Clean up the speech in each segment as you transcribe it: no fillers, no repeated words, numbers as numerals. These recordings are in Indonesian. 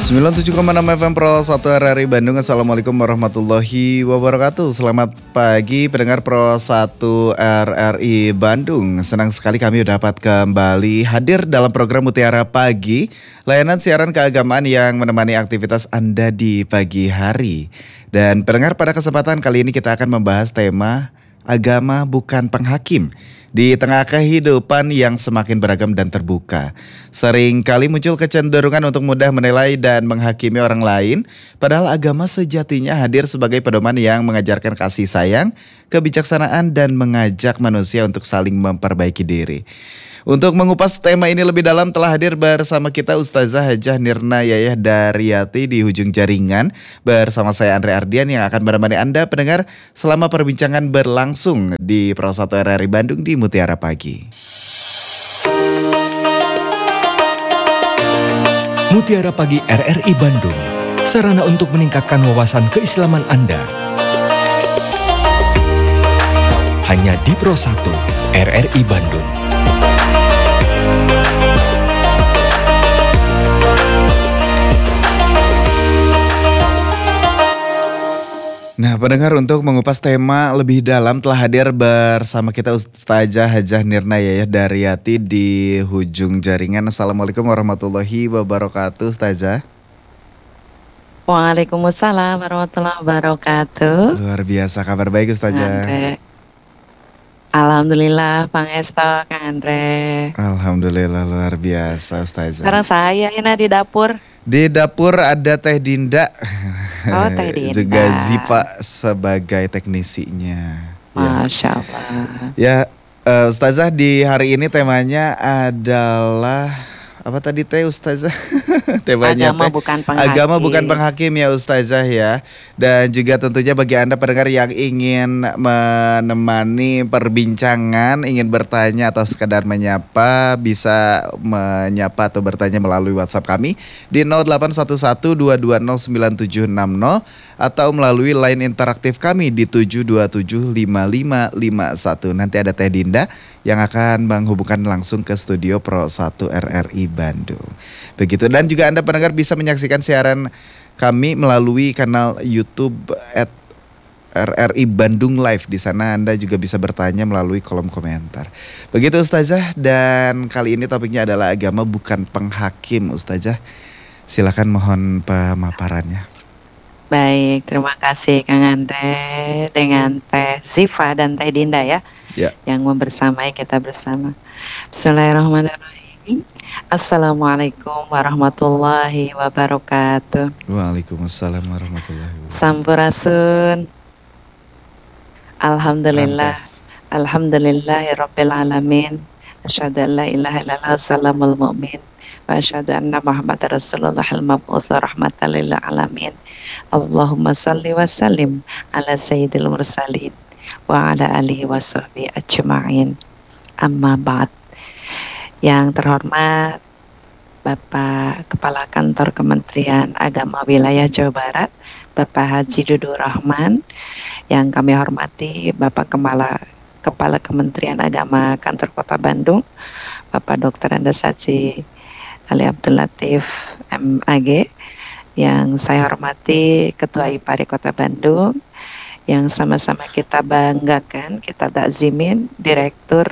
97,6 FM Pro 1 RRI Bandung. Assalamualaikum warahmatullahi wabarakatuh. Selamat pagi pendengar Pro 1 RRI Bandung. Senang sekali kami dapat kembali hadir dalam program Mutiara Pagi, layanan siaran keagamaan yang menemani aktivitas Anda di pagi hari. Dan pendengar, pada kesempatan kali ini kita akan membahas tema agama bukan penghakim. Di tengah kehidupan yang semakin beragam dan terbuka, sering kali muncul kecenderungan untuk mudah menilai dan menghakimi orang lain, padahal agama sejatinya hadir sebagai pedoman yang mengajarkan kasih sayang, kebijaksanaan, dan mengajak manusia untuk saling memperbaiki diri. Untuk mengupas tema ini lebih dalam telah hadir bersama kita Ustazah Hajah Nirna Yayah Daryati di ujung jaringan, bersama saya Andre Ardian yang akan menemani Anda pendengar selama perbincangan berlangsung di Pro 1 RRI Bandung di Mutiara Pagi. Mutiara Pagi RRI Bandung, sarana untuk meningkatkan wawasan keislaman Anda. Hanya di Pro 1 RRI Bandung. Nah, pendengar, untuk mengupas tema lebih dalam telah hadir bersama kita Ustazah Hajah Nirna Yayah Daryati di ujung jaringan. Assalamualaikum warahmatullahi wabarakatuh, Ustazah. Waalaikumsalam warahmatullahi wabarakatuh. Luar biasa, kabar baik Ustazah. Andre. Alhamdulillah, Bang Esto, Kang Andre. Alhamdulillah, luar biasa Ustazah. Sekarang saya ini di dapur. Di dapur ada Teh Dinda. Oh, Teh Dinda. Juga Zipa sebagai teknisinya. Masya Allah. Ya, Ustazah, di hari ini temanya adalah apa tadi Teh Ustazah? Temanya Agama Teh bukan penghakim. Agama bukan penghakim ya Ustazah ya. Dan juga tentunya bagi Anda pendengar yang ingin menemani perbincangan, ingin bertanya atau sekadar menyapa, bisa menyapa atau bertanya melalui WhatsApp kami di 081122097760 atau melalui line interaktif kami di 7275551. Nanti ada Teh Dinda yang akan menghubungkan langsung ke studio Pro 1 RRI Bandung. Begitu, dan juga Anda pendengar bisa menyaksikan siaran kami melalui kanal YouTube @RRI Bandung Live. Di sana Anda juga bisa bertanya melalui kolom komentar. Begitu Ustazah, dan kali ini topiknya adalah agama bukan penghakim. Ustazah, silakan mohon pemaparannya. Baik, terima kasih Kang Andre dengan Teh Ziva dan Teh Dinda ya. Yang membersamai kita bersama. Bismillahirrahmanirrahim. Assalamualaikum warahmatullahi wabarakatuh. Waalaikumsalam warahmatullahi wabarakatuh. Sampurasun. Alhamdulillah. Alhamdulillahirabbil alamin. Asyhadu an la ilaha illallah salamul mu'min wa asyhadu anna Muhammadar Rasulullah al-mab'uts rahmatan lil alamin. Allahumma shalli wa sallim ala sayyidil mursalin wa ala alihi wa sahbihi ajma'in. Amma ba'd. Yang terhormat Bapak Kepala Kantor Kementerian Agama Wilayah Jawa Barat, Bapak Haji Dudu Rahman. Yang kami hormati Bapak Kepala Kementerian Agama Kantor Kota Bandung, Bapak Dr. Andes Haji Ali Abdul Latif MAG. Yang saya hormati Ketua IPARI Kota Bandung, yang sama-sama kita banggakan, kita takzimin Direktur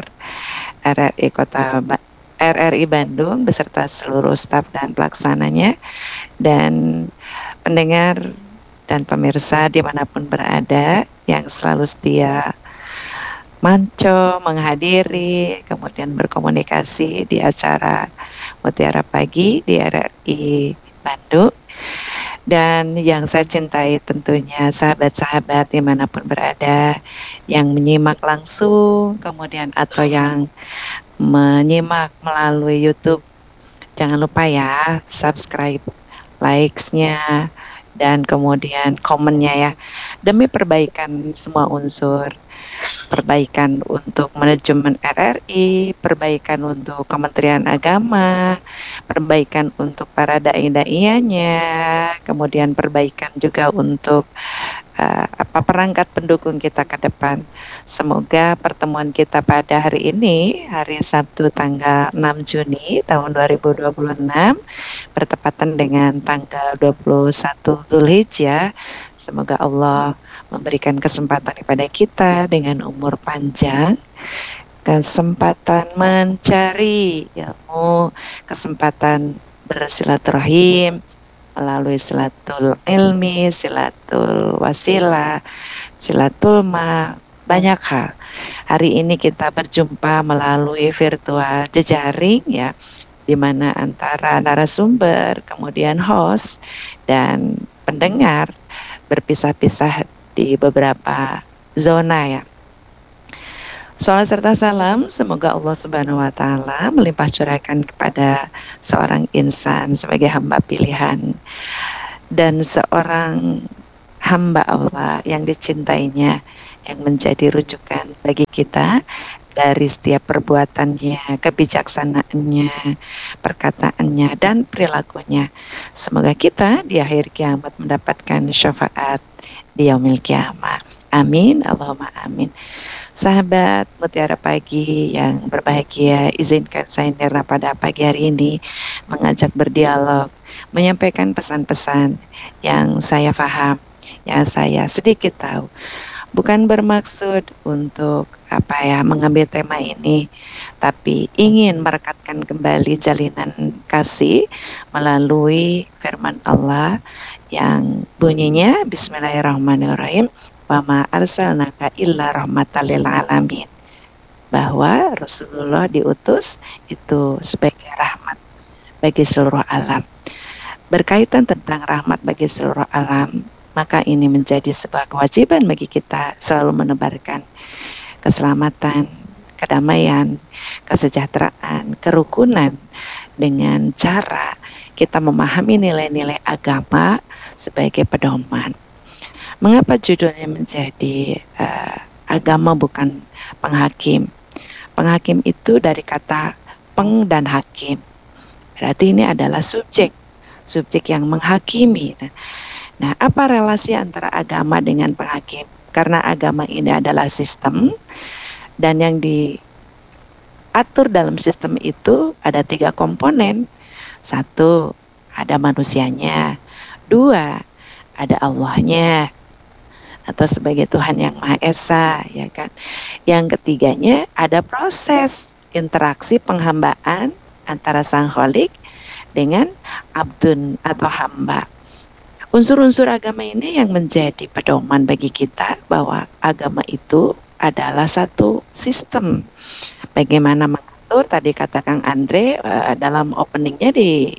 RRI Bandung beserta seluruh staf dan pelaksananya, dan pendengar dan pemirsa dimanapun berada yang selalu setia manco menghadiri kemudian berkomunikasi di acara Mutiara Pagi di RRI Bandung. Dan yang saya cintai tentunya sahabat-sahabat dimanapun berada yang menyimak langsung kemudian atau yang menyimak melalui YouTube. Jangan lupa ya subscribe, likes-nya, dan kemudian komennya ya, demi perbaikan semua unsur. Perbaikan untuk manajemen RRI, perbaikan untuk Kementerian Agama, perbaikan untuk para dai-daianya, kemudian perbaikan juga untuk perangkat pendukung kita ke depan. Semoga pertemuan kita pada hari ini, hari Sabtu tanggal 6 Juni tahun 2026, bertepatan dengan tanggal 21 Zulhijjah. Semoga Allah memberikan kesempatan kepada kita dengan umur panjang, kesempatan mencari ilmu, kesempatan bersilaturahim melalui silatul ilmi, silatul wasilah, silatul banyak hal. Hari ini kita berjumpa melalui virtual jejaring ya, di mana antara narasumber, kemudian host dan pendengar berpisah-pisah di beberapa zona ya. Salat serta salam semoga Allah Subhanahu wa taala melimpah curahkan kepada seorang insan sebagai hamba pilihan dan seorang hamba Allah yang dicintainya, yang menjadi rujukan bagi kita dari setiap perbuatannya, kebijaksanaannya, perkataannya dan perilakunya. Semoga kita di akhir kiamat mendapatkan syafaat di yaumil kiamah. Amin, Allahumma amin. Sahabat Mutiara Pagi yang berbahagia, izinkan saya Nirna pada pagi hari ini mengajak berdialog, menyampaikan pesan-pesan yang saya paham, yang saya sedikit tahu. Bukan bermaksud untuk mengambil tema ini, tapi ingin merekatkan kembali jalinan kasih melalui firman Allah yang bunyinya Bismillahirrahmanirrahim. Wa ma arsalnaka illa rahmatan lil alamin, bahwa Rasulullah diutus itu sebagai rahmat bagi seluruh alam. Berkaitan tentang rahmat bagi seluruh alam, maka ini menjadi sebuah kewajiban bagi kita selalu menebarkan keselamatan, kedamaian, kesejahteraan, kerukunan dengan cara kita memahami nilai-nilai agama sebagai pedoman. Mengapa judulnya menjadi agama bukan penghakim? Penghakim itu dari kata peng dan hakim. Berarti ini adalah subjek yang menghakimi. Nah, apa relasi antara agama dengan penghakim? Karena agama ini adalah sistem, dan yang diatur dalam sistem itu ada 3 komponen. 1, ada manusianya. 2, ada Allahnya atau sebagai Tuhan yang Maha Esa, ya kan. Yang ketiganya ada proses interaksi penghambaan antara Sang Kholik dengan abdun atau hamba. Unsur-unsur agama ini yang menjadi pedoman bagi kita bahwa agama itu adalah satu sistem. Bagaimana mengatur, tadi kata Kang Andre dalam openingnya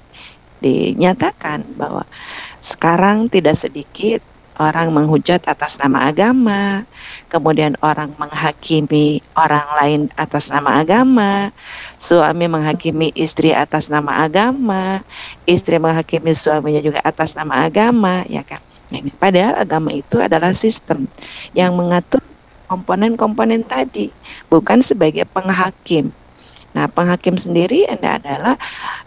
dinyatakan bahwa sekarang tidak sedikit orang menghujat atas nama agama, kemudian orang menghakimi orang lain atas nama agama, suami menghakimi istri atas nama agama, istri menghakimi suaminya juga atas nama agama, ya kan? Padahal agama itu adalah sistem yang mengatur komponen-komponen tadi, bukan sebagai penghakim. Nah, penghakim sendiri adalah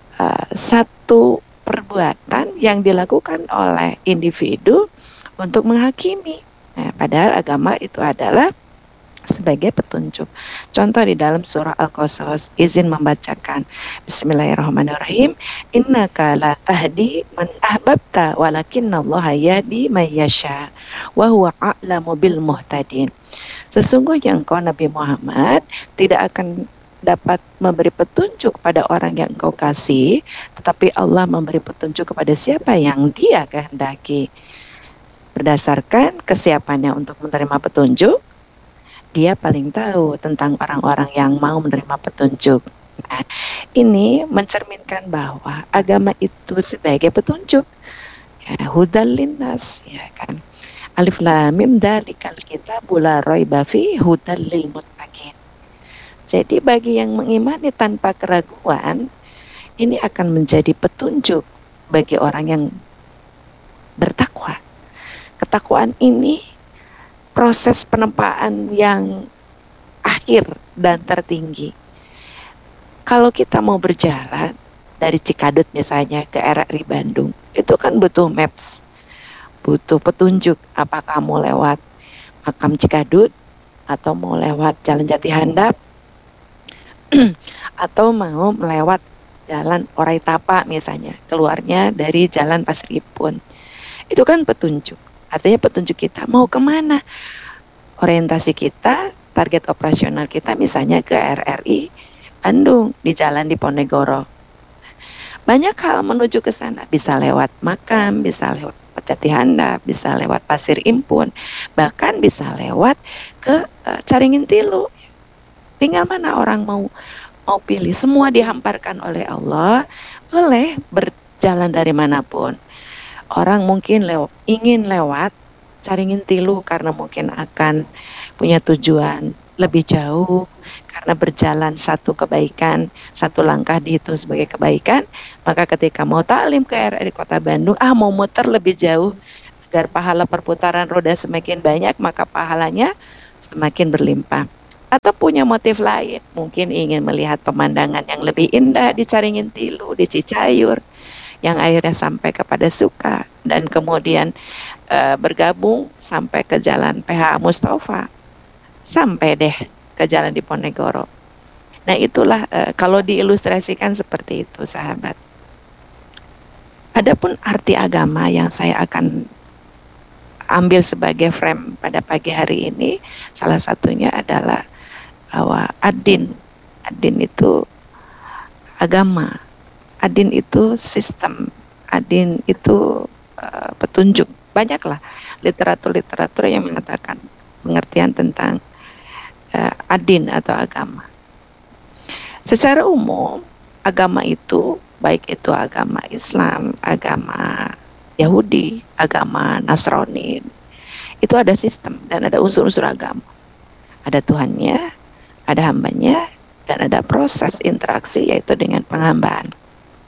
satu perbuatan yang dilakukan oleh individu untuk menghakimi. Nah, padahal agama itu adalah sebagai petunjuk. Contoh di dalam surah Al-Qasas, izin membacakan. Bismillahirrahmanirrahim. Innaka la tahdi man ahbabta walakinnallaha yahdi man yasha wa huwa a'lamu bil muhtadin. Sesungguhnya engkau Nabi Muhammad tidak akan dapat memberi petunjuk pada orang yang engkau kasih, tetapi Allah memberi petunjuk kepada siapa yang Dia kehendaki. Berdasarkan kesiapannya untuk menerima petunjuk, Dia paling tahu tentang orang-orang yang mau menerima petunjuk. Nah, ini mencerminkan bahwa agama itu sebagai petunjuk. Ya, hudal linnas, ya kan. Alif lam mim dzalikal kitabul la raiba fihi hudal lil muttaqin. Jadi bagi yang mengimani tanpa keraguan, ini akan menjadi petunjuk bagi orang yang bertakwa. Ketakwaan ini proses penempaan yang akhir dan tertinggi. Kalau kita mau berjalan dari Cikadut misalnya ke RRI Bandung, itu kan butuh maps, butuh petunjuk, apakah mau lewat makam Cikadut atau mau lewat Jalan Jati Handap atau mau melewat Jalan Orai Tapa misalnya, keluarnya dari Jalan Pasir Ipun. Itu kan petunjuk. Artinya petunjuk kita mau kemana. Orientasi kita, target operasional kita misalnya ke RRI Bandung di Jalan Diponegoro. Banyak hal menuju ke sana, bisa lewat makam, bisa lewat Jati Handap, bisa lewat Pasir Impun, bahkan bisa lewat ke Caringin Tilu. Tinggal mana orang mau pilih. Semua dihamparkan oleh Allah, boleh berjalan dari manapun. Orang mungkin ingin lewat Caringin Tilu karena mungkin akan punya tujuan lebih jauh, karena berjalan satu kebaikan, satu langkah dihitung sebagai kebaikan. Maka ketika mau taklim ke RRI Kota Bandung, mau muter lebih jauh agar pahala perputaran roda semakin banyak, maka pahalanya semakin berlimpah. Atau punya motif lain, mungkin ingin melihat pemandangan yang lebih indah di Caringin Tilu, di Cicayur, yang akhirnya sampai kepada Suka, dan kemudian bergabung sampai ke Jalan PH Mustafa, sampai deh ke Jalan Diponegoro. Nah itulah kalau diilustrasikan seperti itu, sahabat. Adapun arti agama yang saya akan ambil sebagai frame pada pagi hari ini, salah satunya adalah bahwa ad-din itu agama, ad-din itu sistem, ad-din itu petunjuk. Banyaklah literatur yang mengatakan pengertian tentang ad-din atau agama. Secara umum, agama itu, baik itu agama Islam, agama Yahudi, agama Nasrani, itu ada sistem dan ada unsur-unsur agama. Ada Tuhannya, ada hambanya, dan ada proses interaksi yaitu dengan penghambaan.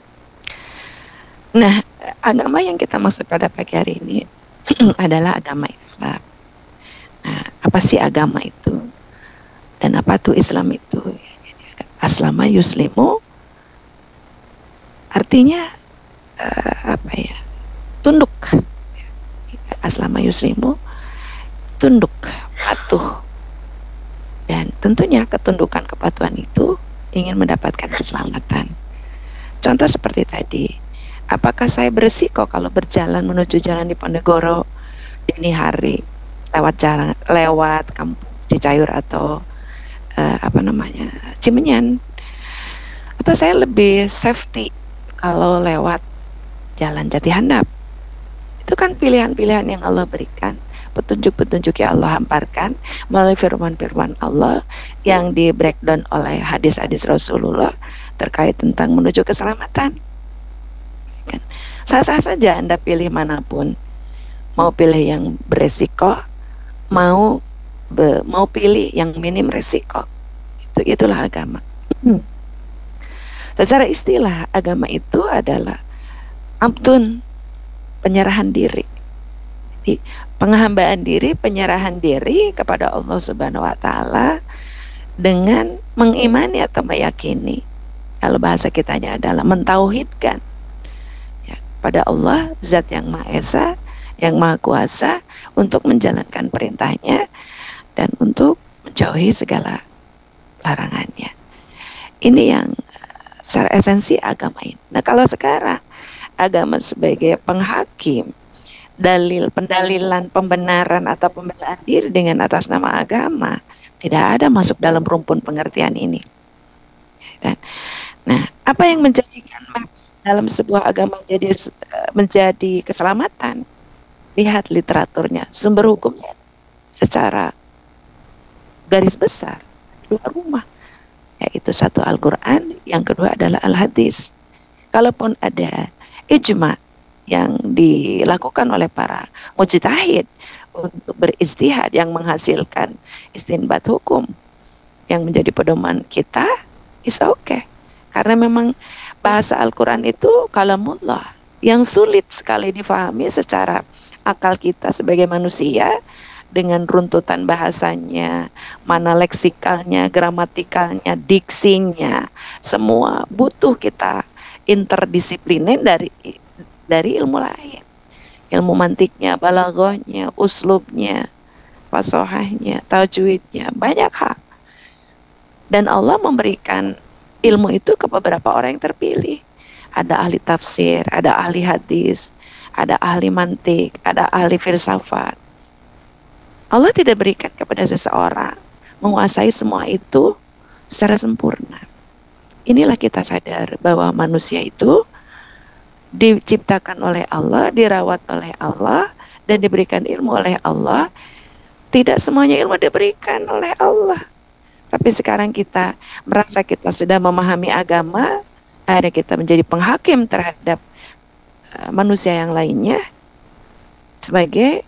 Nah, agama yang kita maksud pada pagi hari ini adalah agama Islam. Nah, apa sih agama itu? Dan apa tuh Islam itu? Aslama yuslimu artinya tunduk. Aslama yuslimu, tunduk, patuh. Dan tentunya ketundukan kepatuhan itu ingin mendapatkan keselamatan. Contoh seperti tadi, apakah saya beresiko kalau berjalan menuju Jalan Diponegoro dini hari lewat kampung Cicayur atau Cimenyan, atau saya lebih safety kalau lewat Jalan Jati Handap? Itu kan pilihan-pilihan yang Allah berikan, petunjuk-petunjuk yang Allah hamparkan melalui firman-firman Allah yang di breakdown oleh hadis-hadis Rasulullah terkait tentang menuju keselamatan. Kan sah-sah saja Anda pilih manapun, mau pilih yang beresiko, mau pilih yang minim resiko. Itulah agama. Secara istilah, agama itu adalah abdun, penyerahan diri. Jadi, penghambaan diri, penyerahan diri kepada Allah Subhanahu wa taala dengan mengimani atau meyakini. Kalau bahasa kitanya adalah mentauhidkan ya, pada Allah, Zat yang Maha Esa, yang Maha Kuasa, untuk menjalankan perintahnya dan untuk menjauhi segala larangannya. Ini yang secara esensi agama ini. Nah, kalau sekarang agama sebagai penghakim, pendalilan, pembenaran atau pembelaan diri dengan atas nama agama, tidak ada masuk dalam rumpun pengertian ini. Dan, nah, apa yang menjadikan maps dalam sebuah agama menjadi keselamatan? Lihat literaturnya, sumber hukumnya secara garis besar, dua rumah, yaitu satu Al-Quran, yang kedua adalah Al-Hadis. Kalaupun ada ijma yang dilakukan oleh para mujtahid untuk berijtihad yang menghasilkan istinbat hukum yang menjadi pedoman kita, is okay. Karena memang bahasa Al-Quran itu kalamullah yang sulit sekali difahami secara akal kita sebagai manusia, dengan runtutan bahasanya, mana leksikalnya, gramatikalnya, diksinya, semua butuh kita interdisipliner dari ilmu lain. ilmu mantiknya, balaghahnya, uslubnya, fasohahnya, tajwidnya, banyak hal. Dan Allah memberikan ilmu itu ke beberapa orang yang terpilih. Ada ahli tafsir, ada ahli hadis, ada ahli mantik, ada ahli filsafat. Allah tidak berikan kepada seseorang menguasai semua itu secara sempurna. Inilah kita sadar bahwa manusia itu diciptakan oleh Allah, dirawat oleh Allah, dan diberikan ilmu oleh Allah. Tidak semuanya ilmu diberikan oleh Allah. Tapi sekarang kita merasa kita sudah memahami agama, akhirnya kita menjadi penghakim terhadap manusia yang lainnya sebagai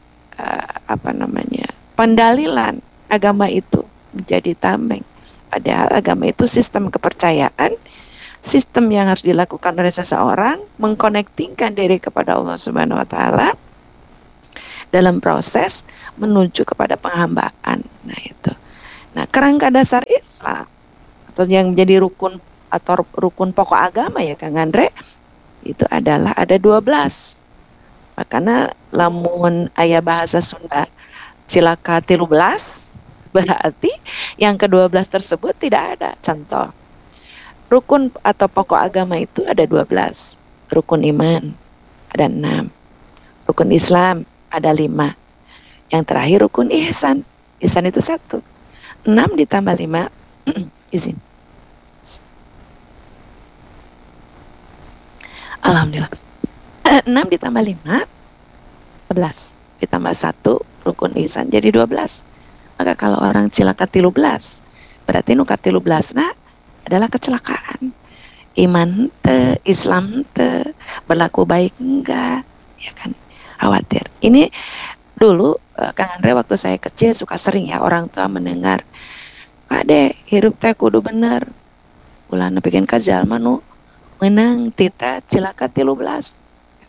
pendalilan agama itu menjadi tameng. Padahal agama itu sistem kepercayaan, sistem yang harus dilakukan oleh seseorang mengkonektingkan diri kepada Allah Subhanahu wa taala dalam proses menuju kepada penghambaan. Nah, itu. Nah, kerangka dasar Islam atau yang menjadi rukun atau rukun pokok agama ya Kang Andre, itu adalah ada 12. Makanya lamun aya bahasa Sunda cilaka 13, berarti yang ke-12 tersebut tidak ada. Contoh, rukun atau pokok agama itu ada 12. Rukun iman ada 6. Rukun Islam ada 5. Yang terakhir rukun ihsan. Ihsan itu 1. 6 ditambah 5 izin. Alhamdulillah. 6 ditambah 5 11. Ditambah 1 rukun ihsan jadi 12. Maka kalau orang cilaka 13, berarti nu 13 adalah kecelakaan. Iman te, Islam te, berlaku baik enggak, ya kan? Khawatir. Ini dulu Kang Andre waktu saya kecil suka sering ya orang tua mendengar, "Kade, hirup teh kudu bener. Ulah nepikeun ka jalma nu meunang tita cilaka 13."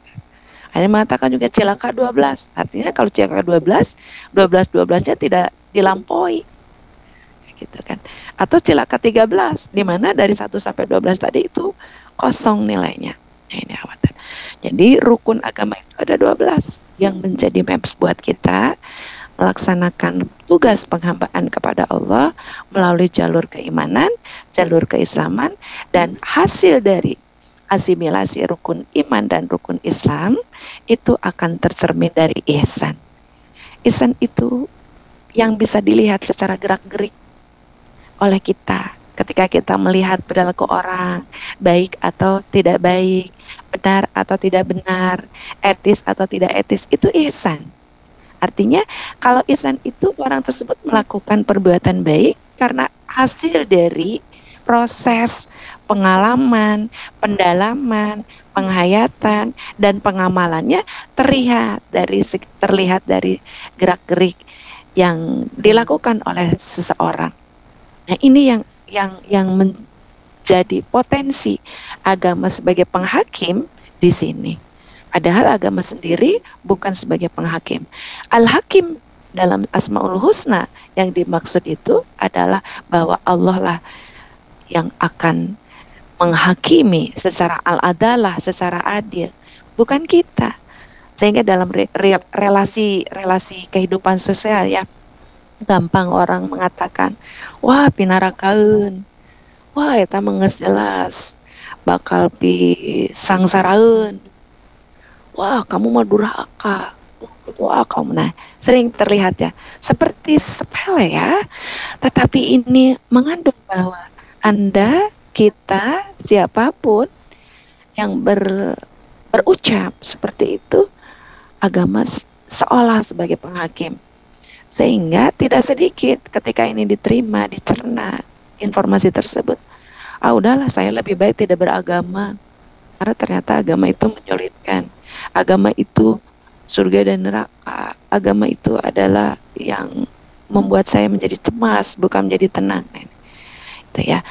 Ada yang mengatakan juga cilaka 12. Artinya kalau cilaka 12, 12-12-nya tidak dilampaui. Gitu kan. Atau cilaka 13, di mana dari 1 sampai 12 tadi itu kosong nilainya. Nah, ini khawatir. Jadi rukun agama itu ada 12 yang menjadi maps buat kita melaksanakan tugas penghambaan kepada Allah melalui jalur keimanan, jalur keislaman, dan hasil dari asimilasi rukun iman dan rukun Islam itu akan tercermin dari ihsan. Ihsan itu yang bisa dilihat secara gerak-gerik oleh kita ketika kita melihat perilaku orang, baik atau tidak baik, benar atau tidak benar, etis atau tidak etis, itu ihsan. Artinya kalau ihsan itu orang tersebut melakukan perbuatan baik karena hasil dari proses pengalaman, pendalaman, penghayatan, dan pengamalannya terlihat dari gerak-gerik yang dilakukan oleh seseorang. Nah, ini yang menjadi potensi agama sebagai penghakim di sini. Padahal agama sendiri bukan sebagai penghakim. Al-Hakim dalam Asmaul Husna yang dimaksud itu adalah bahwa Allah lah yang akan menghakimi secara al-adalah, secara adil, bukan kita. Sehingga dalam relasi kehidupan sosial ya, gampang orang mengatakan, wah pinarakaun, wah eta menges jelas bakal sangsaraun, wah kamu mah durhaka, wah kamu. Nah, sering terlihat ya seperti sepele ya, tetapi ini mengandung bahwa Anda, kita, siapapun yang berucap seperti itu, agama seolah sebagai penghakim. Sehingga tidak sedikit ketika ini diterima, dicerna informasi tersebut, udahlah saya lebih baik tidak beragama. Karena ternyata agama itu menyulitkan. Agama itu surga dan neraka. Agama itu adalah yang membuat saya menjadi cemas, bukan menjadi tenang. Itu ya.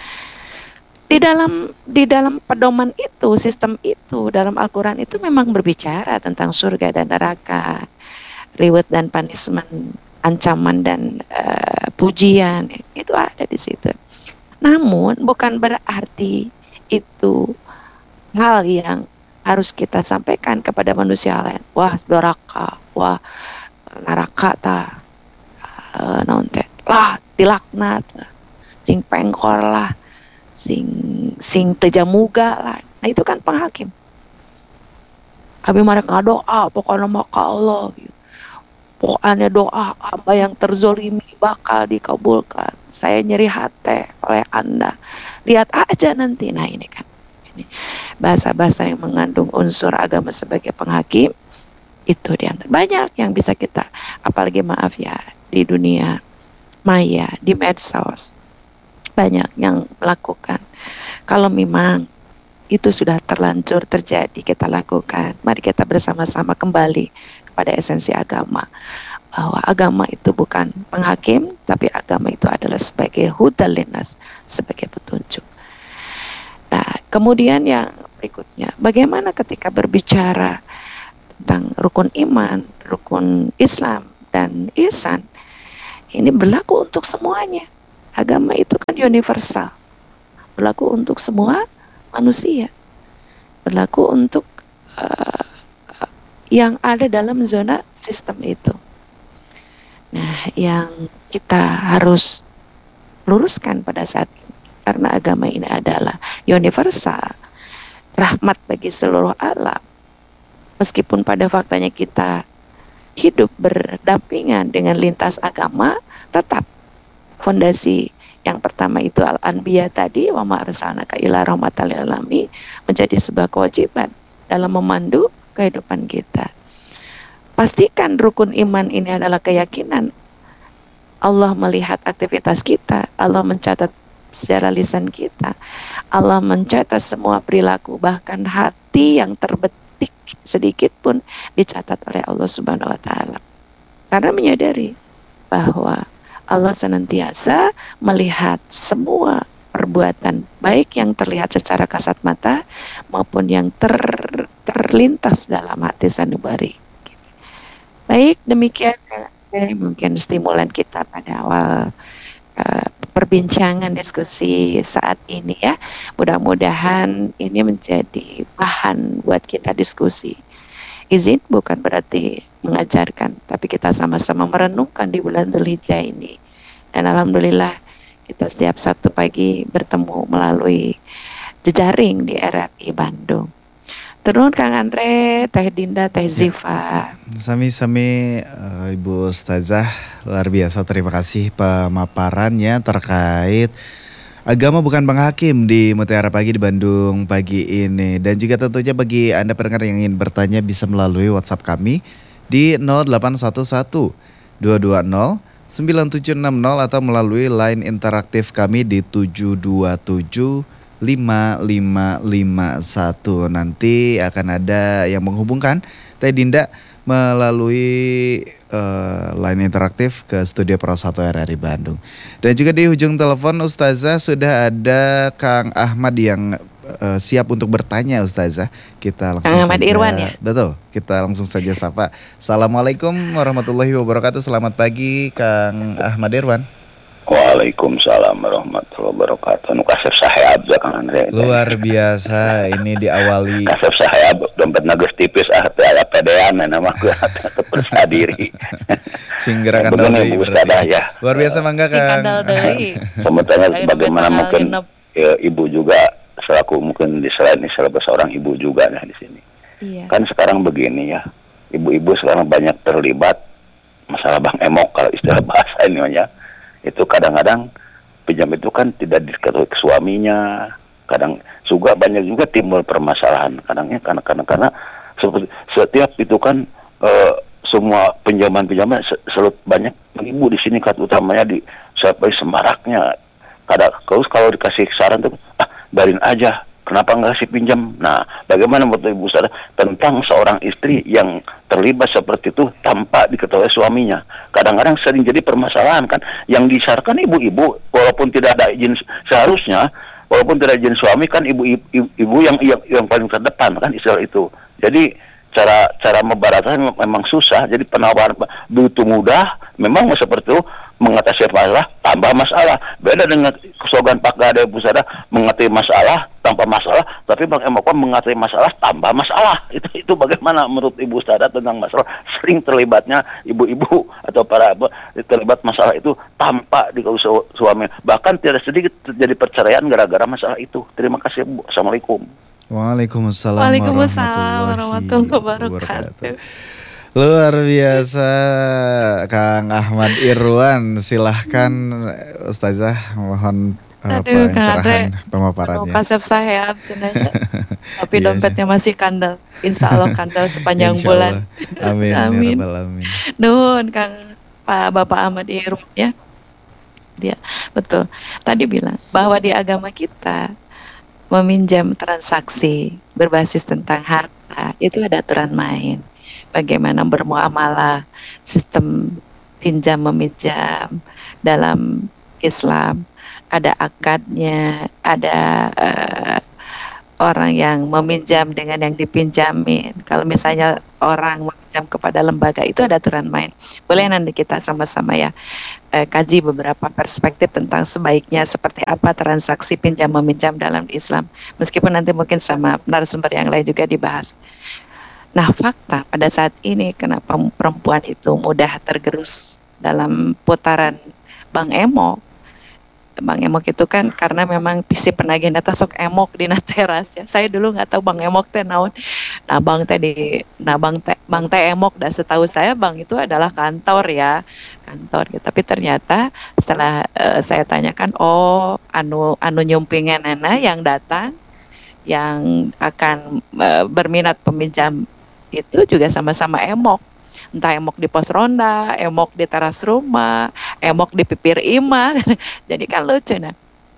Di dalam pedoman itu, sistem itu, dalam Al-Quran itu memang berbicara tentang surga dan neraka, reward dan punishment, ancaman dan pujian, itu ada di situ. Namun bukan berarti itu hal yang harus kita sampaikan kepada manusia lain. Wah, doraka, wah, neraka ta, naon teh, lah dilaknat, sing pengkor lah, sing tejamuga lah. Nah itu kan penghakim. Abi mereka doa, pokoknya maka Allah. Pokoknya doa apa yang terzolimi bakal dikabulkan. Saya nyeri hati oleh Anda. Lihat aja nanti. Nah ini kan. Ini bahasa-bahasa yang mengandung unsur agama sebagai penghakim. Itu diantara banyak yang bisa kita. Apalagi maaf ya. Di dunia maya, di medsos. Banyak yang melakukan. Kalau memang itu sudah terlanjur terjadi, kita lakukan. Mari kita bersama-sama kembali kepada esensi agama, bahwa agama itu bukan penghakim, tapi agama itu adalah sebagai hudal linnas, sebagai petunjuk. Nah, kemudian yang berikutnya, bagaimana ketika berbicara tentang rukun iman, rukun Islam, dan ihsan, ini berlaku untuk semuanya. Agama itu kan universal, berlaku untuk semua manusia, berlaku untuk yang ada dalam zona sistem itu. Nah, yang kita harus luruskan pada saat ini, karena agama ini adalah universal, rahmat bagi seluruh alam. Meskipun pada faktanya kita hidup berdampingan dengan lintas agama, tetap fondasi yang pertama itu al-anbiya tadi, wa ma arsalnaka illa rahmatan lil alamin, menjadi sebuah kewajiban dalam memandu kehidupan kita. Pastikan rukun iman ini adalah keyakinan Allah melihat aktivitas kita, Allah mencatat secara lisan kita, Allah mencatat semua perilaku, bahkan hati yang terbetik sedikit pun dicatat oleh Allah Subhanahu wa taala. Karena menyadari bahwa Allah senantiasa melihat semua perbuatan, baik yang terlihat secara kasat mata maupun yang terlintas dalam hati sanubari. Baik, demikian mungkin stimulan kita pada awal perbincangan diskusi saat ini ya. Mudah-mudahan ini menjadi bahan buat kita diskusi. Izin bukan berarti mengajarkan, tapi kita sama-sama merenungkan di bulan Dzulhijjah ini. Dan alhamdulillah kita setiap Sabtu pagi bertemu melalui jejaring di RRI Bandung. Turun Kang Andre, Teh Dinda, Teh Ziva. Sami-sami Ibu Ustazah, luar biasa, terima kasih pemaparannya terkait agama bukan penghakim di Mutiara Pagi di Bandung pagi ini. Dan juga tentunya bagi Anda pendengar yang ingin bertanya bisa melalui WhatsApp kami di 0811 220 9760 atau melalui line interaktif kami di 727 5551. Nanti akan ada yang menghubungkan Teh Dinda melalui line interaktif ke studio Pro 1 RRI Bandung. Dan juga di ujung telepon Ustazah sudah ada Kang Ahmad yang siap untuk bertanya Ustazah. Kita langsung Kang Ahmad saja, Irwan ya? Betul, kita langsung saja sapa. Assalamualaikum warahmatullahi wabarakatuh. Selamat pagi Kang Ahmad Irwan. Waalaikumsalam warahmatullahi wabarakatuh. Nu kasep saheab ja Kang Andre. Luar biasa, ini diawali Kasep saheab dompetna geus tipis teh aya pedean nama gue percaya diri. sing gerakan Begini, deui Bu Ustadzah, ya. Luar biasa mangga Kang. Sementara bagaimana mungkin ibu juga selaku mungkin di selain seorang ibu juga di sini. Iya. Kan sekarang begini ya. Ibu-ibu sekarang banyak terlibat masalah Bang Emok kalau istilah bahasa ini ya. Itu kadang-kadang pinjam itu kan tidak diketahui ke suaminya, kadang juga banyak juga timbul permasalahan kadangnya karena setiap itu kan semua pinjaman selalu banyak ibu di sini kan utamanya di sampai semaraknya kalau dikasih saran tuh barin aja, kenapa nggak kasih pinjam. Nah, bagaimana menurut Ibu Ustazah tentang seorang istri yang terlibat seperti itu tanpa diketahui suaminya? Kadang-kadang sering jadi permasalahan kan, yang disarankan ibu-ibu walaupun tidak ada izin seharusnya, walaupun tidak izin suami kan ibu yang paling terdepan kan istilah itu. Jadi cara membaratkan memang susah. Jadi penawaran begitu mudah memang seperti itu mengatasi masalah tambah masalah. Beda dengan slogan Pak Gade Pusada mengatasi masalah tanpa masalah, tapi Bang Emok mengatasi masalah tambah masalah. Itu bagaimana menurut Ibu Ustada tentang masalah sering terlibatnya ibu-ibu atau para terlibat masalah itu tanpa dikasih suami, bahkan tidak sedikit terjadi perceraian gara-gara masalah itu. Terima kasih Bu. Assalamualaikum. Waalaikumsalam warahmatullahi wabarakatuh. Luar biasa Kang Ahmad Irwan. Silahkan Ustazah, mohon Aduh, Kang pencerahan Andre, pemaparannya. kasep saya cenanya. Tapi Iya, dompetnya masih kandel. Insya Allah kandel sepanjang Insya bulan. Allah. Amin, ya Amin. rabbal alamin. Nuhun Kang Bapak Ahmad Irwan ya. Dia betul. Tadi bilang bahwa di agama kita meminjam transaksi berbasis tentang harta itu ada aturan main. Bagaimana bermuamalah, sistem pinjam meminjam dalam Islam, ada akadnya, ada orang yang meminjam dengan yang dipinjamin. Kalau misalnya orang meminjam kepada lembaga itu ada aturan main. Boleh nanti kita sama-sama ya kaji beberapa perspektif tentang sebaiknya seperti apa transaksi pinjam meminjam dalam Islam. Meskipun nanti mungkin sama narasumber yang lain juga dibahas. Nah, fakta pada saat ini kenapa perempuan itu mudah tergerus dalam putaran Bang Emok. Bang Emok itu kan karena memang pisi penagih data sok emok di teras ya. Saya dulu nggak tahu Bang Emok teh naon. Nah, Bang teh Emok dah setahu saya Bang itu adalah kantor ya. Kantor gitu. Tapi ternyata setelah saya tanyakan, oh anu nyumpingan yang datang yang akan berminat peminjam itu juga sama-sama emok. Entah emok di pos ronda, emok di teras rumah, emok di pipir imah. Jadi kan lucu. Nah,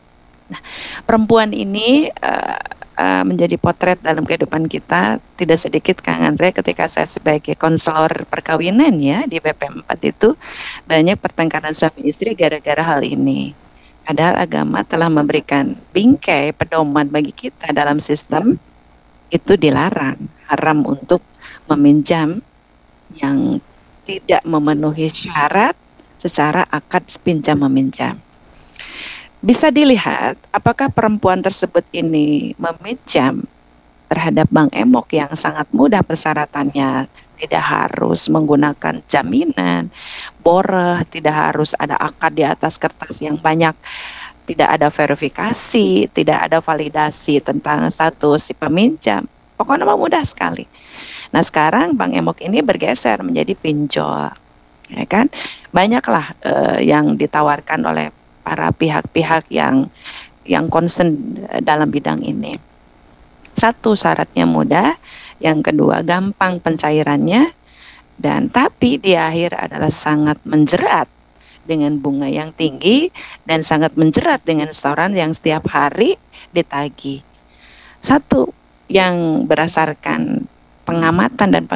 perempuan ini menjadi potret dalam kehidupan kita. Tidak sedikit Kang Andre ketika saya sebagai konselor perkawinan ya di BP4 itu banyak pertengkaran suami istri gara-gara hal ini. Padahal agama telah memberikan bingkai pedoman bagi kita dalam sistem itu dilarang, haram untuk meminjam yang tidak memenuhi syarat secara akad pinjam meminjam. Bisa dilihat apakah perempuan tersebut ini meminjam terhadap Bang Emok yang sangat mudah persyaratannya, tidak harus menggunakan jaminan, boreh, tidak harus ada akad di atas kertas yang banyak, tidak ada verifikasi, tidak ada validasi tentang status si peminjam. Pokoknya mudah sekali. Nah sekarang Bang Emok ini bergeser menjadi pinjol, ya kan? Banyaklah yang ditawarkan oleh para pihak-pihak yang concern dalam bidang ini. Satu, syaratnya mudah, yang kedua gampang pencairannya, dan tapi di akhir adalah sangat menjerat dengan bunga yang tinggi dan sangat menjerat dengan setoran yang setiap hari ditagih. Satu yang berdasarkan pengamatan dan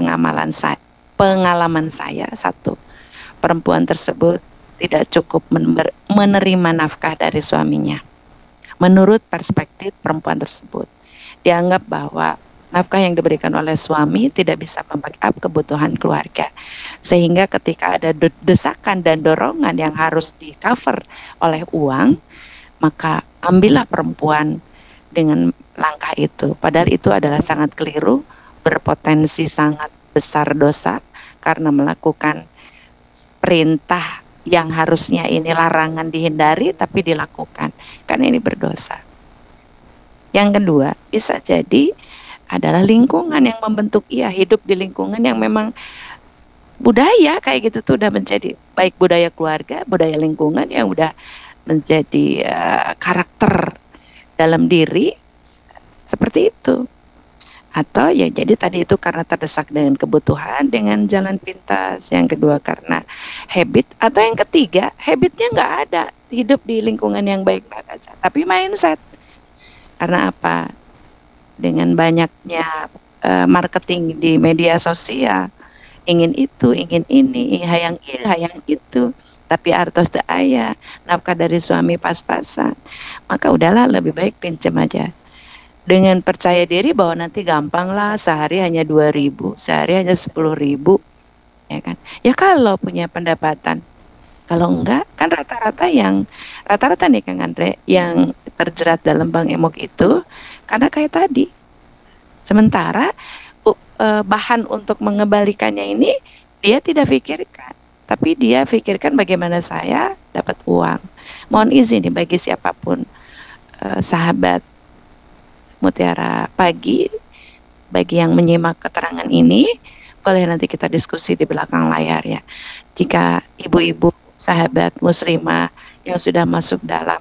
pengalaman saya, satu, perempuan tersebut tidak cukup menerima nafkah dari suaminya. Menurut perspektif perempuan tersebut, dianggap bahwa nafkah yang diberikan oleh suami tidak bisa membackup kebutuhan keluarga. Sehingga ketika ada desakan dan dorongan yang harus di-cover oleh uang, maka ambillah perempuan dengan langkah itu. Padahal itu adalah sangat keliru, berpotensi sangat besar dosa karena melakukan perintah yang harusnya ini larangan dihindari tapi dilakukan, karena ini berdosa. Yang kedua, bisa jadi adalah lingkungan yang membentuk hidup di lingkungan yang memang budaya kayak gitu tuh udah menjadi baik budaya keluarga, budaya lingkungan yang udah menjadi karakter dalam diri seperti itu. Atau ya jadi tadi itu karena terdesak dengan kebutuhan, dengan jalan pintas. Yang kedua karena habit. Atau yang ketiga, habitnya nggak ada. Hidup di lingkungan yang baik-baik aja. Tapi mindset. Karena apa? Dengan banyaknya marketing di media sosial. Ingin itu, ingin ini, hayang itu. Tapi artos teu aya, nafkah dari suami pas-pasan. Maka udahlah lebih baik pinjam aja. Dengan percaya diri bahwa nanti gampang lah, sehari hanya 2.000, sehari hanya 10.000, ya kan? Ya kalau punya pendapatan Kalau enggak, kan rata-rata nih Kang Andre yang terjerat dalam Bank Emok itu karena kayak tadi. Sementara bahan untuk mengembalikannya ini dia tidak pikirkan, tapi dia pikirkan bagaimana saya dapat uang. Mohon izin nih bagi siapapun sahabat Mutiara Pagi, bagi yang menyimak keterangan ini, boleh nanti kita diskusi di belakang layar ya. Jika ibu-ibu sahabat muslimah yang sudah masuk dalam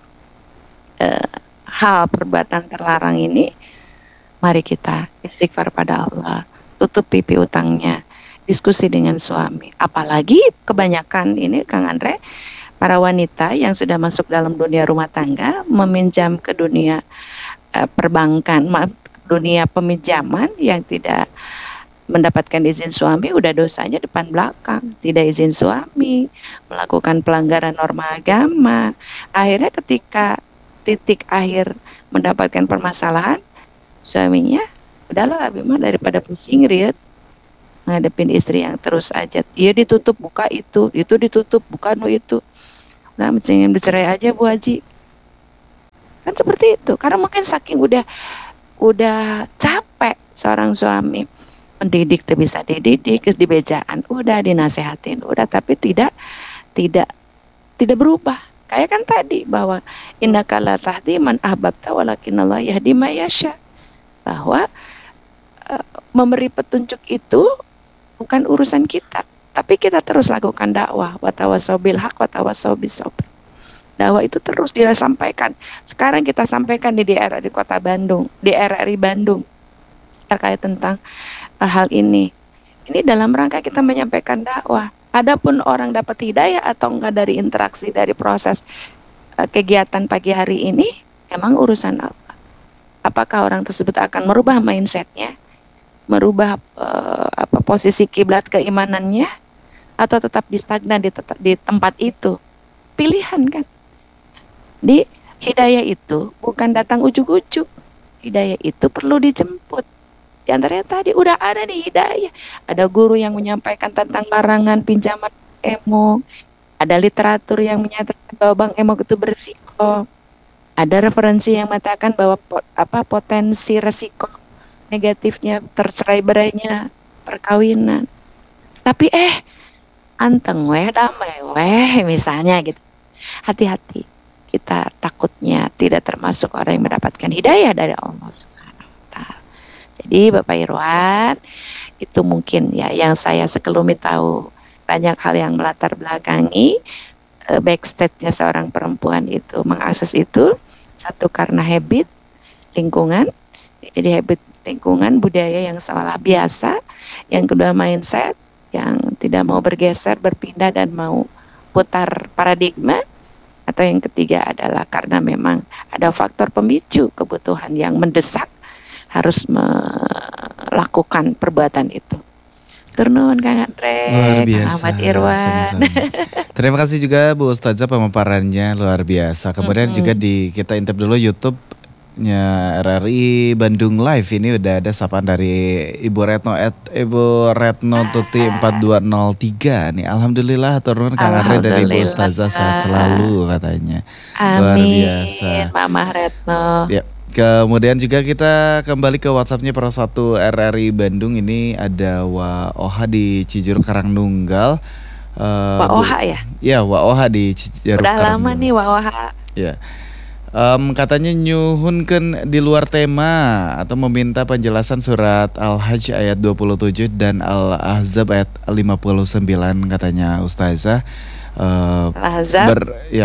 hal perbuatan terlarang ini, mari kita istighfar pada Allah, tutup pipi utangnya, diskusi dengan suami. Apalagi kebanyakan ini Kang Andre, para wanita yang sudah masuk dalam dunia rumah tangga meminjam ke dunia perbankan, dunia peminjaman yang tidak mendapatkan izin suami, udah dosanya depan belakang, tidak izin suami, melakukan pelanggaran norma agama. Akhirnya ketika titik akhir mendapatkan permasalahan, suaminya, udahlah Abi mah daripada pusing riet ngadepin istri yang terus aja, dia ditutup buka itu ditutup buka itu, nah mending bercerai aja Bu Haji. Kan seperti itu, karena mungkin saking udah capek seorang suami mendidik, tuh bisa dididik, di bejaan udah dinasehatin udah, tapi tidak berubah. Kayak kan tadi bahwa innaka la tahdi man ahbabta walakinallahu yahdi may yasha, bahwa memberi petunjuk itu bukan urusan kita, tapi kita terus lakukan dakwah, watawasau bil haq watawasau bis sabr. Dakwah itu terus dia sampaikan. Sekarang kita sampaikan di daerah di Kota Bandung, di RRI Bandung, terkait tentang hal ini. Ini dalam rangka kita menyampaikan dakwah. Adapun orang dapat hidayah atau enggak dari interaksi, dari proses kegiatan pagi hari ini, emang urusan Allah. Apakah orang tersebut akan merubah mindsetnya, merubah posisi kiblat keimanannya, atau tetap stagnan di tempat itu? Pilihan kan. Di hidayah itu bukan datang ujuk-ujuk. Hidayah itu perlu dijemput. Di antaranya tadi udah ada di hidayah. Ada guru yang menyampaikan tentang larangan pinjaman emok. Ada literatur yang menyatakan bahwa bank emok itu berisiko. Ada referensi yang mengatakan bahwa potensi resiko negatifnya tercerai berainya perkawinan. Tapi anteng damai misalnya gitu. Hati-hati, kita takutnya tidak termasuk orang yang mendapatkan hidayah dari Allah Subhanahu wa Ta'ala. Jadi Bapak Irwan, itu mungkin ya yang saya sekelumit tahu. Banyak hal yang melatar belakangi backstage-nya seorang perempuan itu mengakses itu. Satu karena habit lingkungan, jadi habit lingkungan, budaya yang salah biasa. Yang kedua mindset yang tidak mau bergeser, berpindah dan mau putar paradigma. Atau yang ketiga adalah karena memang ada faktor pemicu kebutuhan yang mendesak harus melakukan perbuatan itu. Turun Kang Andre, Luar biasa, Kang Ahmad Irwan. sama-sama. Terima kasih juga Bu Ustazah pemaparannya luar biasa. Kemudian juga kita intip dulu YouTube-nya RRI Bandung Live. Ini udah ada sapaan dari Ibu Retno Tuti 4203 nih. Alhamdulillah turun Kang Andre dari Bu Ustazah, sehat selalu katanya. Luar biasa. Mama Retno. Ya. Kemudian juga kita kembali ke WhatsApp-nya Pro 1 RRI Bandung. Ini ada Wa di Cijeruk Karangnunggal. Wa Oha ya? Ya, Wa di Cijeruk Udah lama nih Wa Oha. Ya. Katanya nyuhunkeun di luar tema atau meminta penjelasan surat Al-Hajj ayat 27 dan Al-Ahzab ayat 59 katanya Ustazah. Al-Ahzab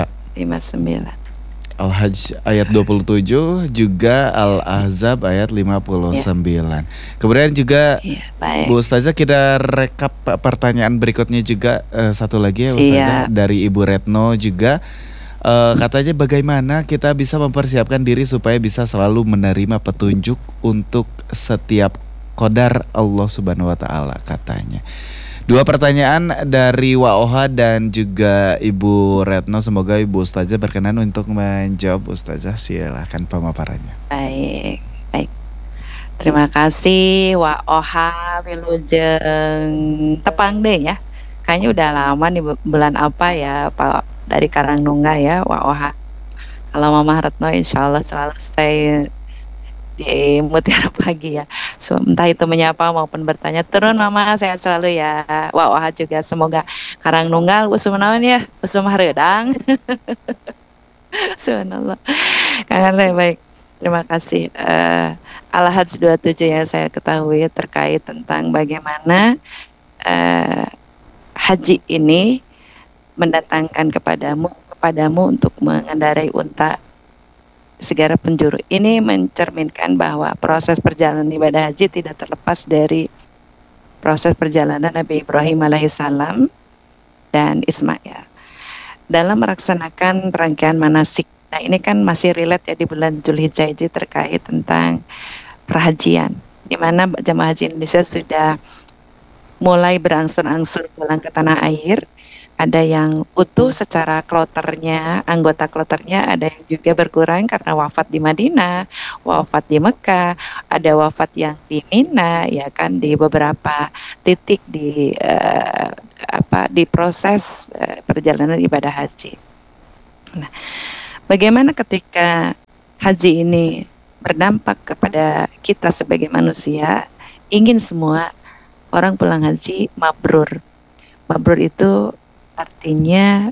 59. Al-Hajj ayat 27 juga Al-Ahzab ayat 59. Kemudian juga Bu Ustazah kita rekap pertanyaan berikutnya juga satu lagi ya Ustazah dari Ibu Retno juga. Katanya bagaimana kita bisa mempersiapkan diri supaya bisa selalu menerima petunjuk untuk setiap qadar Allah Subhanahu wa Ta'ala katanya. Dua pertanyaan dari Waoha dan juga Ibu Retno. Semoga Ibu Ustazah berkenan untuk menjawab. Ustazah silakan pemaparannya. Baik. Terima kasih Waoha Wilujeng tepang deh ya. kayaknya udah lama nih bulan apa ya Pak dari Karangnungga ya. Wah, kalau Mama Retno insya Allah selalu stay di Mutiara Pagi ya. Entah itu menyapa maupun bertanya. Turun Mama, sehat selalu ya. Wah juga semoga Karangnunggal usum naon ya, usum hareudang. Subhanallah. Kang Andre, baik. Terima kasih. Al-Hajj 27 yang saya ketahui terkait tentang bagaimana haji ini mendatangkan kepadamu untuk mengendarai unta segala penjuru. Ini mencerminkan bahwa proses perjalanan ibadah haji tidak terlepas dari proses perjalanan Nabi Ibrahim alaihissalam dan Ismail dalam melaksanakan rangkaian manasik. Nah ini kan masih relate ya di bulan Zulhijjah ini terkait tentang perhajian, di mana jemaah haji Indonesia sudah mulai berangsur-angsur pulang ke tanah air. Ada yang utuh secara kloternya, anggota kloternya, ada yang juga berkurang karena wafat di Madinah, wafat di Mekah, ada wafat yang di Mina, ya kan, di beberapa titik di di proses perjalanan ibadah haji. Nah, bagaimana ketika haji ini berdampak kepada kita sebagai manusia? Ingin semua orang pulang haji mabrur. Mabrur itu artinya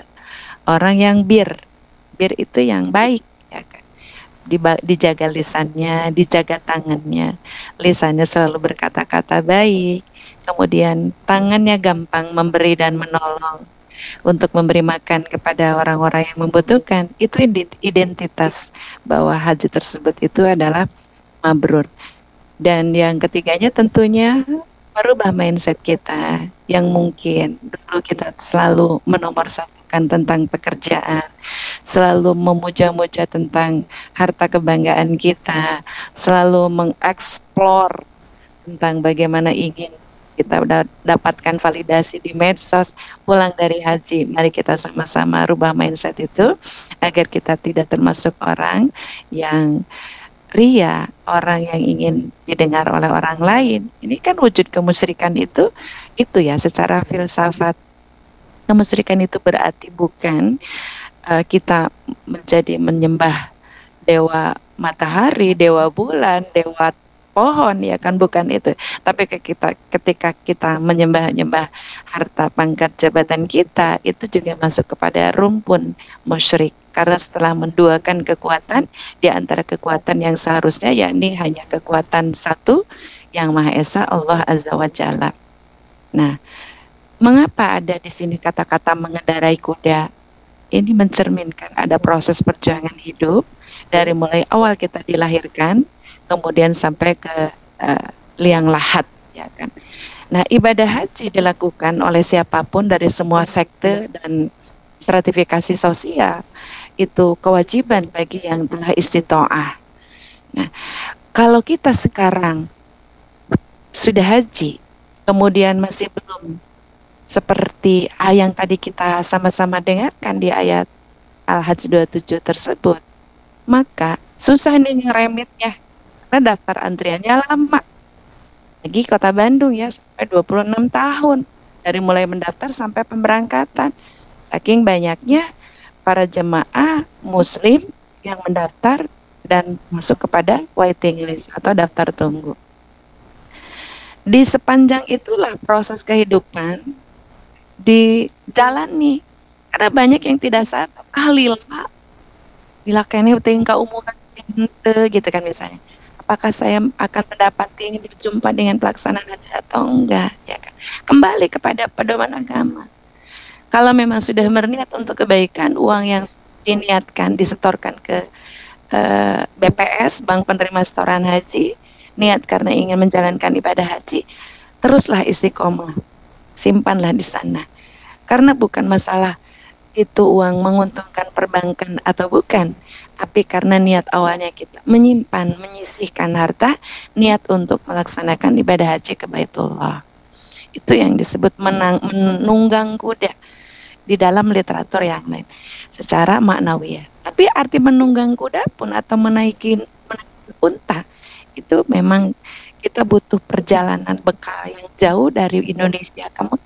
orang yang bir itu yang baik, ya kan? Dijaga lisannya, dijaga tangannya, lisannya selalu berkata-kata baik, kemudian tangannya gampang memberi dan menolong untuk memberi makan kepada orang-orang yang membutuhkan. Itu identitas bahwa haji tersebut itu adalah mabrur. Dan yang ketiganya tentunya merubah mindset kita yang mungkin dulu kita selalu menomorsatukan tentang pekerjaan, selalu memuja-muja tentang harta kebanggaan kita, selalu mengeksplor tentang bagaimana ingin kita dapatkan validasi di medsos. Pulang dari haji, mari kita sama-sama rubah mindset itu agar kita tidak termasuk orang yang ria, orang yang ingin didengar oleh orang lain. Ini kan wujud kemusyrikan itu ya secara filsafat. Kemusyrikan itu berarti bukan kita menjadi menyembah dewa matahari, dewa bulan, dewa pohon, ya kan, bukan itu. Tapi ketika kita menyembah harta pangkat jabatan kita, itu juga masuk kepada rumpun musyrik. Karena setelah menduakan kekuatan di antara kekuatan yang seharusnya, yakni hanya kekuatan satu yang Maha Esa, Allah Azza wa Jalla. Nah, mengapa ada di sini kata-kata mengendarai kuda? Ini mencerminkan ada proses perjuangan hidup dari mulai awal kita dilahirkan, kemudian sampai ke liang lahat, ya kan. Nah, ibadah haji dilakukan oleh siapapun dari semua sekte dan stratifikasi sosial. Itu kewajiban bagi yang telah istitoah. Nah, kalau kita sekarang sudah haji, kemudian masih belum seperti yang tadi kita sama-sama dengarkan di ayat Al-Hajj 27 tersebut, maka susah nih ngeremitnya, karena daftar antriannya lama. Lagi kota Bandung ya, sampai 26 tahun dari mulai mendaftar sampai pemberangkatan. Saking banyaknya para jemaah muslim yang mendaftar dan masuk kepada waiting list atau daftar tunggu. Di sepanjang itulah proses kehidupan dijalani. Karena banyak yang tidak sadar, lila kene tingkah umuran gitu kan misalnya. Apakah saya akan mendapati berjumpa dengan pelaksanaan haji atau enggak, ya kan? Kembali kepada pedoman agama. Kalau memang sudah berniat untuk kebaikan, uang yang diniatkan disetorkan ke BPS, Bank Penerima Setoran Haji, niat karena ingin menjalankan ibadah haji, teruslah istiqomah, simpanlah di sana. Karena bukan masalah itu uang menguntungkan perbankan atau bukan, tapi karena niat awalnya kita menyimpan, menyisihkan harta, niat untuk melaksanakan ibadah haji ke Baitullah. Itu yang disebut menunggang kuda di dalam literatur yang lain secara maknawiyah. Tapi arti menunggang kuda pun atau menaiki unta itu memang kita butuh perjalanan bekal yang jauh dari Indonesia ke Mekah.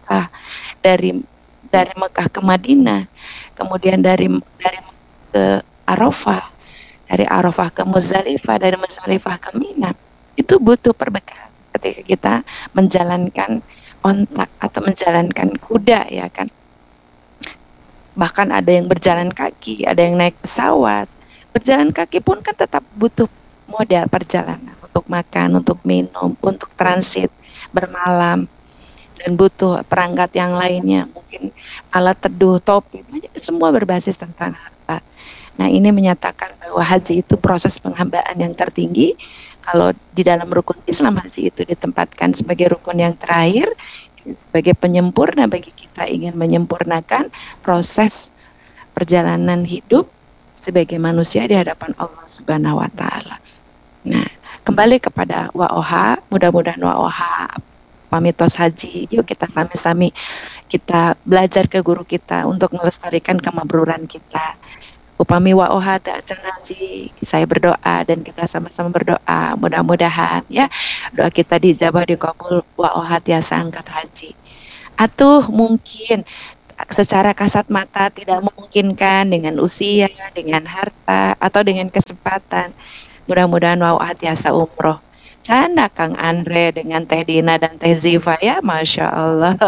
Mekah, dari Mekah ke Madinah, kemudian dari ke Arafah, dari Arafah ke Muzdalifah, dari Muzdalifah ke Mina. Itu butuh perbekalan ketika kita menjalankan ontak atau menjalankan kuda, ya kan. Bahkan ada yang berjalan kaki, ada yang naik pesawat. Berjalan kaki pun kan tetap butuh modal perjalanan untuk makan, untuk minum, untuk transit, bermalam, dan butuh perangkat yang lainnya, mungkin alat teduh, topi, banyak, semua berbasis tentang harta. Nah, ini menyatakan bahwa haji itu proses penghambaan yang tertinggi. Kalau di dalam rukun Islam, haji itu ditempatkan sebagai rukun yang terakhir, sebagai penyempurna bagi kita ingin menyempurnakan proses perjalanan hidup sebagai manusia di hadapan Allah Subhanahu wa taala. Nah, kembali kepada wa'oha, mudah-mudahan wa'oha pamitos haji, yuk kita sami-sami kita belajar ke guru kita untuk melestarikan kemabruran kita. Upami wa'oha ta'acan haji, saya berdoa dan kita sama-sama berdoa, mudah-mudahan ya doa kita dijabah, dikabul, wa'oha tiasa angkat haji. Atau mungkin secara kasat mata tidak memungkinkan dengan usia, dengan harta, atau dengan kesempatan, mudah-mudahan wa'oha tiasa umroh. Canda Kang Andre dengan Teh Dina dan Teh Ziva ya, Masya Allah.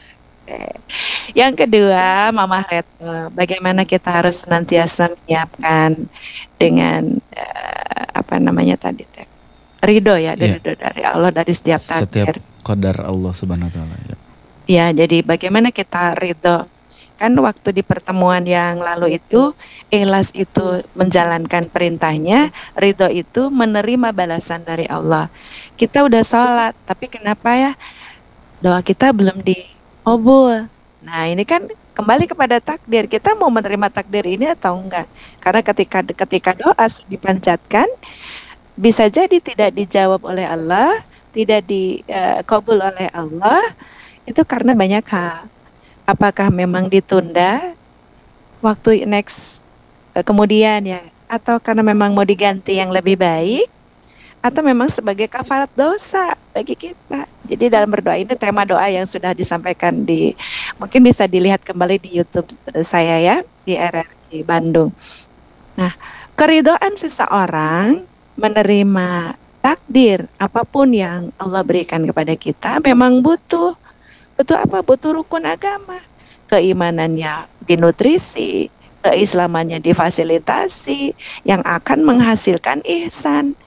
Yang kedua, Mama Retno, bagaimana kita harus senantiasa menyiapkan dengan apa namanya tadi teh, ridho ya, ridho dari Allah dari setiap takdir. Setiap qadar Allah Subhanahu wa taala ya. Ya, jadi bagaimana kita ridho? Kan waktu di pertemuan yang lalu itu, ikhlas itu menjalankan perintahnya, ridho itu menerima balasan dari Allah. Kita udah sholat, tapi kenapa ya doa kita belum dikabul? Nah, ini kan kembali kepada takdir. Kita mau menerima takdir ini atau enggak? Karena ketika doa dipanjatkan, bisa jadi tidak dijawab oleh Allah, tidak dikabul oleh Allah, itu karena banyak hal. Apakah memang ditunda waktu next kemudian ya, atau karena memang mau diganti yang lebih baik, atau memang sebagai kafarat dosa bagi kita. Jadi dalam berdoa ini tema doa yang sudah disampaikan mungkin bisa dilihat kembali di YouTube saya ya, di RRI Bandung. Nah, keridhaan seseorang menerima takdir apapun yang Allah berikan kepada kita memang butuh apa? Butuh rukun agama. Keimanannya dinutrisi, keislamannya difasilitasi, yang akan menghasilkan ihsan.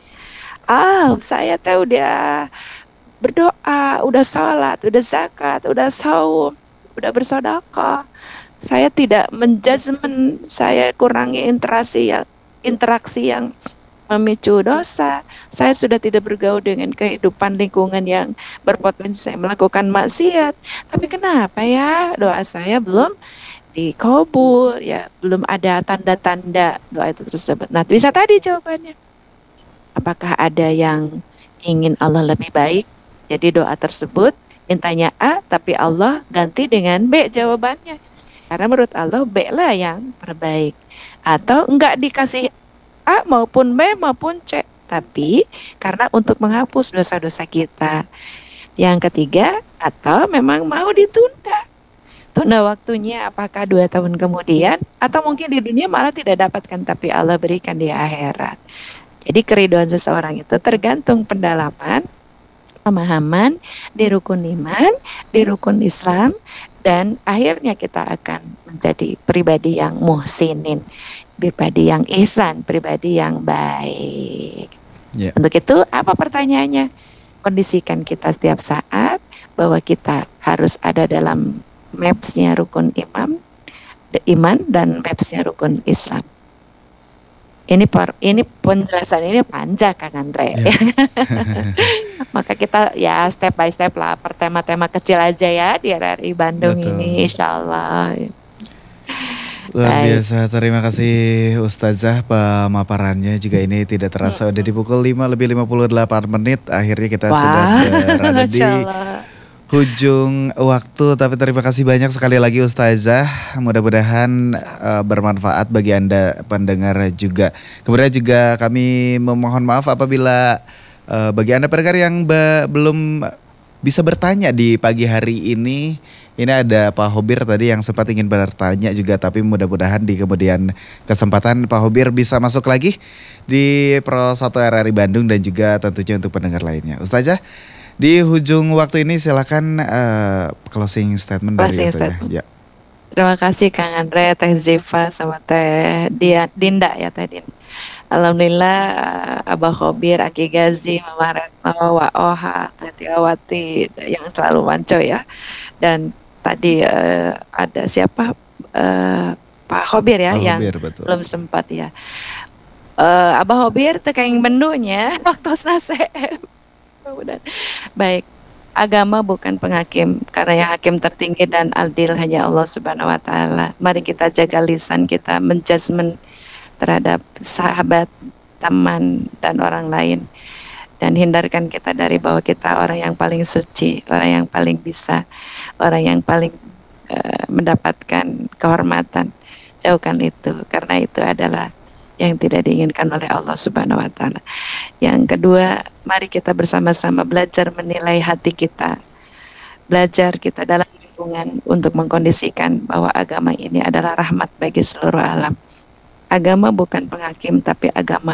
Saya udah berdoa, udah sholat, udah zakat, udah saum, udah bersedekah. Saya tidak menjudgment, saya kurangi interaksi yang memicu dosa. Saya sudah tidak bergaul dengan kehidupan lingkungan yang berpotensi saya melakukan maksiat. Tapi kenapa ya doa saya belum dikabul, ya belum ada tanda-tanda doa itu tersebut. Nah, bisa tadi jawabannya. Apakah ada yang ingin Allah lebih baik? Jadi doa tersebut mintanya A, tapi Allah ganti dengan B jawabannya. Karena menurut Allah B lah yang terbaik. Atau enggak dikasih A maupun B maupun C, tapi karena untuk menghapus dosa-dosa kita. Yang ketiga, atau memang mau ditunda. Tunda waktunya apakah 2 tahun kemudian, atau mungkin di dunia malah tidak dapatkan, tapi Allah berikan di akhirat. Jadi keridhaan seseorang itu tergantung pendalaman, pemahaman di rukun iman, di rukun Islam, dan akhirnya kita akan menjadi pribadi yang muhsinin, pribadi yang ihsan, pribadi yang baik. Yeah. Untuk itu apa pertanyaannya? Kondisikan kita setiap saat bahwa kita harus ada dalam maps-nya rukun iman dan maps-nya rukun Islam. Ini penjelasan ini panjang Kang Andre. Yeah. Maka kita ya step by step lah, per tema-tema kecil aja ya di RRI Bandung. Betul. Ini insya Allah. Luar biasa, terima kasih Ustazah pemaparannya juga ini tidak terasa udah di pukul 5 lebih 58 menit. Akhirnya kita sudah berada di hujung waktu, tapi terima kasih banyak sekali lagi Ustazah. Mudah-mudahan bermanfaat bagi Anda pendengar juga. Kemudian juga kami memohon maaf apabila bagi Anda pendengar yang belum bisa bertanya di pagi hari ini, Ini ada Pak Hobir tadi yang sempat ingin bertanya juga, tapi mudah-mudahan di kemudian kesempatan Pak Hobir bisa masuk lagi di Pro 1 RRI Bandung dan juga tentunya untuk pendengar lainnya. Ustazah, di ujung waktu ini silakan closing statement dari Closing Ustazah. statement. Ya. Terima kasih Kang Andre, Teh Ziva, sama Teh Dinda ya Teh Dinda. Alhamdulillah Abah Khobir, Aki Gazi, Mama Retno, Wa Oha, Teh Tiawati yang selalu manco ya. Dan tadi ada siapa Pak Khobir ya Pak yang Hobir, betul. belum sempat ya. Abah Khobir tekaing bendunya waktu nase. Baik. Agama bukan penghakim, karena yang hakim tertinggi dan adil hanya Allah Subhanahu wa taala. Mari kita jaga lisan kita menjudgment terhadap sahabat, teman dan orang lain, dan hindarkan kita dari bahwa kita orang yang paling suci, orang yang paling bisa, orang yang paling mendapatkan kehormatan. Jauhkan itu, karena itu adalah yang tidak diinginkan oleh Allah Subhanahu wa taala. Yang kedua, mari kita bersama-sama belajar menilai hati kita. Belajar kita dalam lingkungan untuk mengkondisikan bahwa agama ini adalah rahmat bagi seluruh alam. Agama bukan penghakim, tapi agama